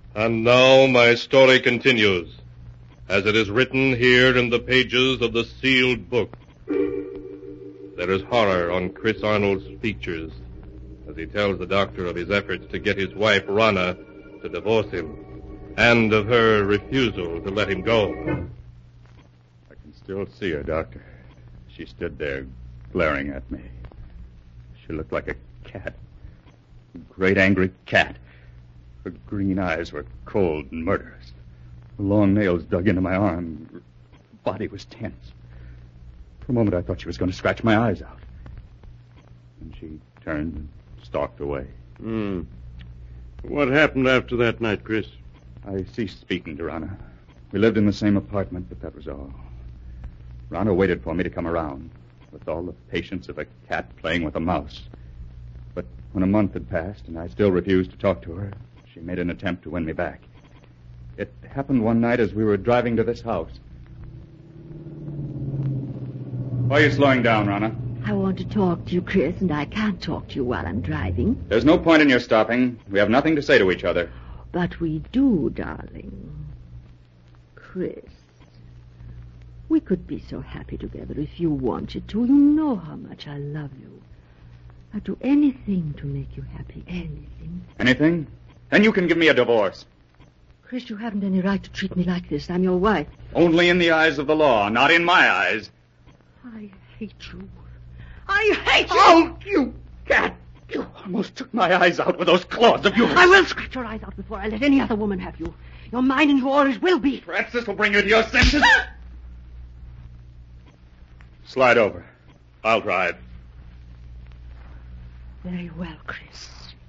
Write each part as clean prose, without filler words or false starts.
And now my story continues, as it is written here in the pages of the sealed book. There is horror on Chris Arnold's features as he tells the doctor of his efforts to get his wife, Rana, to divorce him, and of her refusal to let him go. I can still see her, Doctor. She stood there, glaring at me. She looked like a cat. A great angry cat. Her green eyes were cold and murderous. Her long nails dug into my arm. Her body was tense. For a moment, I thought she was going to scratch my eyes out. And she turned and stalked away. What happened after that night, Chris? I ceased speaking to Rana. We lived in the same apartment, but that was all. Rana waited for me to come around, with all the patience of a cat playing with a mouse. But when a month had passed and I still refused to talk to her, she made an attempt to win me back. It happened one night as we were driving to this house. Why are you slowing down, Rana? I want to talk to you, Chris, and I can't talk to you while I'm driving. There's no point in your stopping. We have nothing to say to each other. But we do, darling. Chris, we could be so happy together if you wanted to. You know how much I love you. I'd do anything to make you happy. Anything. Anything? Then you can give me a divorce. Chris, you haven't any right to treat me like this. I'm your wife. Only in the eyes of the law, not in my eyes. I hate you. I hate you! Oh, you cat! You almost took my eyes out with those claws of yours. I will scratch your eyes out before I let any other woman have you. You're mine and you always will be. Perhaps this will bring you to your senses. Slide over. I'll drive. Very well, Chris.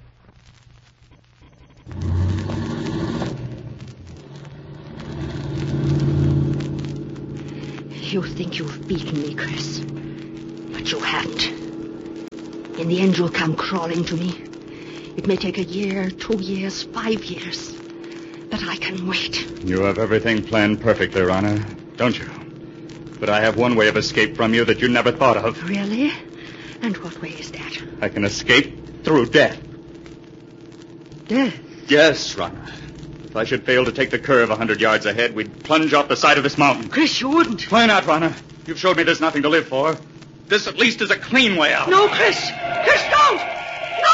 You think you've beaten me, Chris. But you haven't. In the end, you'll come crawling to me. It may take a year, 2 years, 5 years. But I can wait. You have everything planned perfectly, Rana, don't you? But I have one way of escape from you that you never thought of. Really? And what way is that? I can escape through death. Death? Yes, Rana. If I should fail to take the curve 100 yards ahead, we'd plunge off the side of this mountain. Chris, you wouldn't. Why not, Rana? You've showed me there's nothing to live for. This, at least, is a clean way out. No, Chris! Chris, don't!